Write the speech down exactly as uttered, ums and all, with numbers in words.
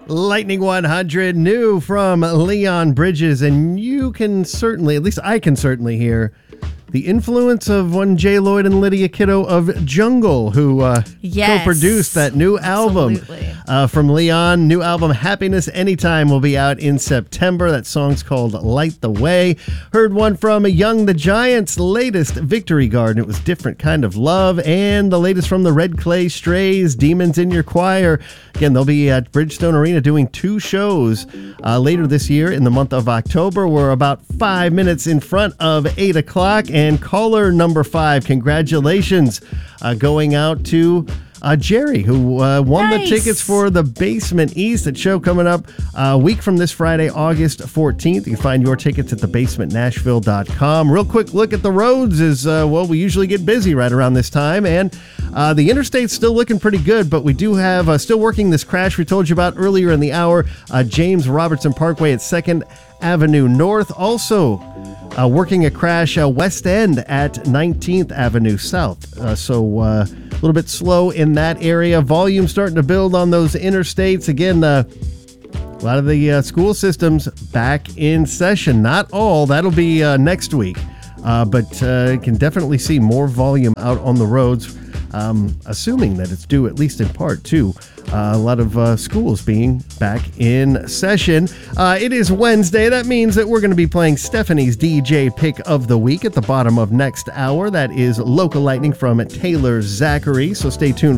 Lightning one hundred, new from Leon Bridges, and you can certainly, at least I can certainly hear the influence of one Jay Lloyd and Lydia Kiddo of Jungle, who uh, yes, co-produced that new album uh, from Leon. New album, Happiness Anytime, will be out in September. That song's called Light the Way. Heard one from Young the Giants' latest, Victory Garden. It was Different Kind of Love. And the latest from the Red Clay Strays, Demons in Your Choir. Again, they'll be at Bridgestone Arena doing two shows uh, later this year in the month of October. We're about five minutes in front of eight o'clock. And caller number five, congratulations, uh, going out to uh, Jerry, who uh, won nice. the tickets for the Basement East. That show coming up a week from this Friday, August fourteenth. You can find your tickets at the basement nashville dot com. Real quick look at the roads is, uh, well, we usually get busy right around this time, and uh, the interstate's still looking pretty good, but we do have, uh, still working this crash we told you about earlier in the hour, uh, James Robertson Parkway at second Avenue North. Also, Uh, working a crash uh, West End at nineteenth Avenue South. Uh, so uh, a little bit slow in that area. Volume starting to build on those interstates. Again, uh, a lot of the uh, school systems back in session. Not all. That'll be uh, next week. Uh, but uh, you can definitely see more volume out on the roads, um, assuming that it's due at least in part to Uh, a lot of uh, schools being back in session. Uh, it is Wednesday. That means that we're going to be playing Stephanie's D J Pick of the Week at the bottom of next hour. That is Local Lightning from Taylor Zachary. So stay tuned